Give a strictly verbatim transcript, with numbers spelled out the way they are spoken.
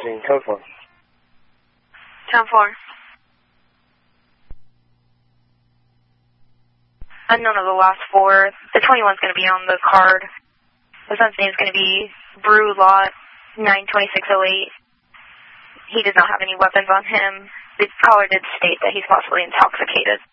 fourteen, code four. ten four. Unknown of the last four. The twenty-one's going to be on the card. The son's name is going to be Brew Lot nine twenty-six oh eight. He does not have any weapons on him. The caller did state that he's possibly intoxicated.